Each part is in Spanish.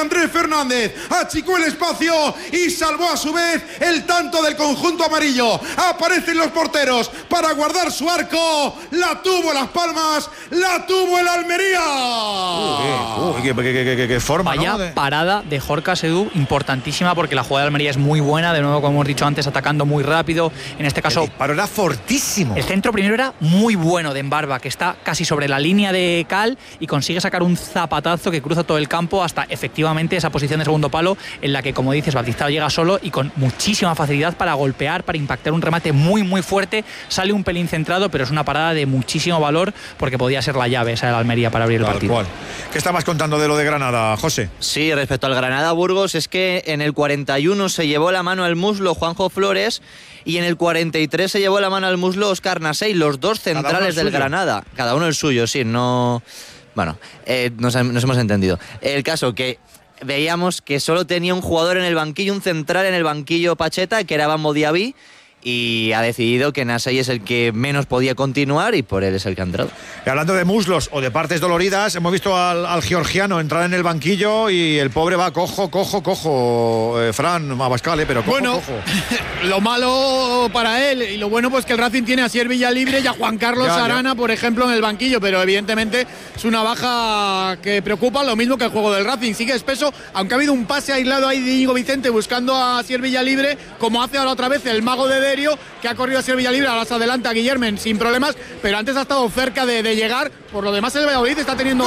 Andrés Fernández achicó el espacio y salvó a su vez el tanto del conjunto amarillo. Aparecen los porteros para guardar su arco. La tuvo Las Palmas, la tuvo el Almería. Qué forma, vaya, ¿no? Parada de Jorka Sedú importantísima, porque la jugada de Almería es muy buena, de nuevo, como hemos dicho antes, atacando muy rápido. En este caso, el disparo era fortísimo. El centro primero era muy bueno de Embarba, que está casi sobre la línea de cal y consigue sacar un zapatazo que cruza todo el campo hasta efectivamente esa posición de segundo palo, en la que, como dices, Baptistao llega solo y con muchísima facilidad para golpear, para impactar un remate muy muy fuerte. Sale un pelín centrado, pero es una parada de muchísimo valor, porque podía ser la llave esa de la Almería para abrir el partido. Cual. ¿Qué estabas contando de lo de Granada, José? Sí, respecto al Granada-Burgos, es que en el 41 se llevó la mano al muslo Juanjo Flores y en el 43 se llevó la mano al muslo Óscar Nasey, los dos centrales del Granada. Cada uno el suyo, sí, no... Bueno, nos hemos entendido. El caso que veíamos que solo tenía un jugador en el banquillo, un central en el banquillo Pacheta, que era Bambo Diaby, y ha decidido que Nasey es el que menos podía continuar y por él es el que ha entrado. Y hablando de muslos o de partes doloridas, hemos visto al georgiano entrar en el banquillo y el pobre va cojo, Fran Abascal, pero cojo. Lo malo para él y lo bueno pues que el Racing tiene a Sier Villalibre y a Juan Carlos Arana, por ejemplo, en el banquillo, pero evidentemente es una baja que preocupa, lo mismo que el juego del Racing, sigue espeso, aunque ha habido un pase aislado ahí de Íñigo Vicente buscando a Sier Villalibre, como hace ahora otra vez el mago de que ha corrido a Sier Villalibre, ahora se adelanta a Guillermen sin problemas, pero antes ha estado cerca de llegar. Por lo demás el Valladolid está teniendo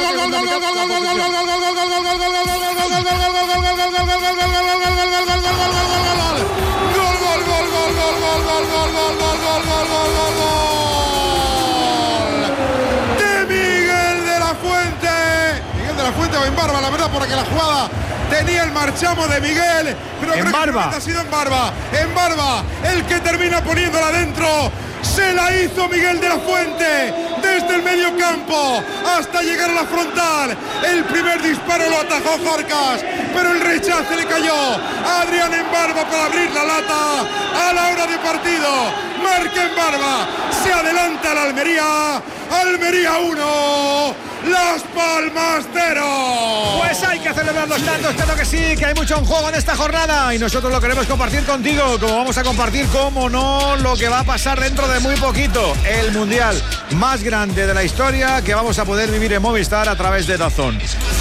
de Miguel de la Fuente. Miguel de la Fuente o Embarba, la verdad, porque la jugada tenía el marchamo de Miguel, pero creo que ha sido Embarba el que termina poniéndola dentro. Se la hizo Miguel de la Fuente desde el medio campo hasta llegar a la frontal. El primer disparo lo atajó Jorcas, pero el rechace le cayó a Adrián Embarba para abrir la lata a la hora de partido. Marca Embarba, se adelanta la Almería. Almería 1, Las Palmas 0. Pues hay que celebrar los tantos, claro que sí, que hay mucho en juego en esta jornada y nosotros lo queremos compartir contigo, como vamos a compartir, como no, lo que va a pasar dentro de muy poquito, el mundial más grande de la historia que vamos a poder vivir en Movistar a través de DAZN.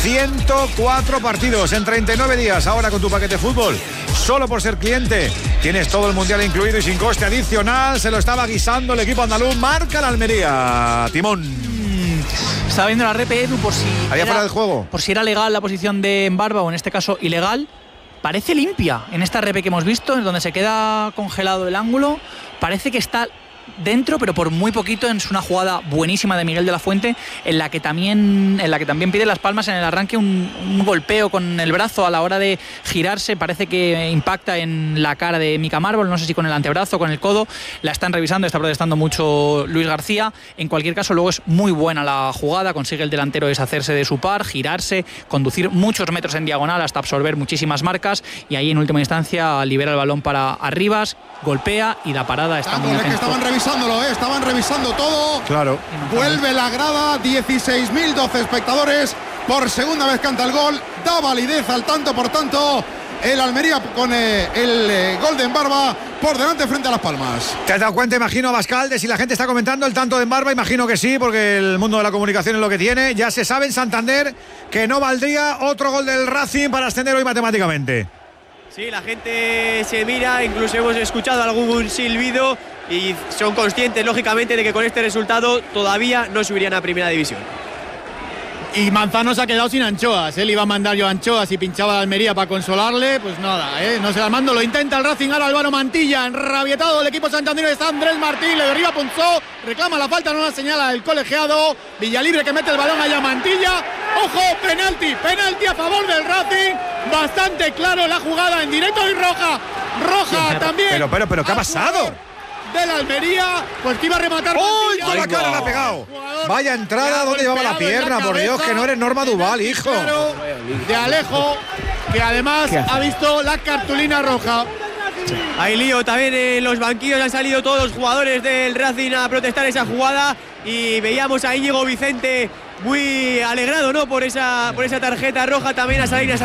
104 partidos en 39 días, ahora con tu paquete fútbol. Solo por ser cliente tienes todo el mundial incluido y sin coste adicional. Se lo estaba guisando el equipo andaluz. Marca la Almería, Timón. Estaba viendo la repe, Edu, por si había fuera del juego, por si era legal la posición de Embarba, o en este caso ilegal. Parece limpia en esta repe que hemos visto, en donde se queda congelado el ángulo. Parece que está dentro, pero por muy poquito. Es una jugada buenísima de Miguel de la Fuente, en la que también pide Las Palmas en el arranque un golpeo con el brazo a la hora de girarse. Parece que impacta en la cara de Mika Marvel, no sé si con el antebrazo o con el codo. La están revisando, está protestando mucho Luis García. En cualquier caso, luego es muy buena la jugada, consigue el delantero deshacerse de su par, girarse, conducir muchos metros en diagonal hasta absorber muchísimas marcas, y ahí en última instancia libera el balón para Arribas, golpea y la parada está muy atento. Estaban revisando todo. Claro. Vuelve la grada, 16.012 espectadores. Por segunda vez canta el gol. Da validez al tanto, por tanto, el Almería con el gol de Embarba por delante frente a Las Palmas. ¿Te has dado cuenta, imagino, Abascal, de si la gente está comentando el tanto de Embarba? Imagino que sí, porque el mundo de la comunicación es lo que tiene. Ya se sabe en Santander que no valdría otro gol del Racing para ascender hoy matemáticamente. Sí, la gente se mira, incluso hemos escuchado algún silbido y son conscientes, lógicamente, de que con este resultado todavía no subirían a Primera División. Y Manzano se ha quedado sin anchoas. Él iba a mandar yo anchoas y pinchaba la Almería para consolarle. Pues nada, no se las mando. Lo intenta el Racing. Ahora Álvaro Mantilla, enrabietado el equipo santanderino. Está Andrés Martín, le derriba Punzó. Reclama la falta, no la señala el colegiado. Villalibre que mete el balón allá a Mantilla. ¡Ojo! Penalti a favor del Racing. Bastante claro la jugada en directo y roja. Roja también. Pero ¿qué ha pasado? De la Almería, pues que iba a rematar. ¡Uy! Con la cara la ha pegado. Vaya entrada, ¿dónde llevaba la pierna? Por Dios, que no eres Norma Duval, hijo. Claro, de Alejo, que además ha visto la cartulina roja. Hay lío también en los banquillos, han salido todos los jugadores del Racing a protestar esa jugada y veíamos a Íñigo Vicente muy alegrado, ¿no? por esa tarjeta roja, también a Salinas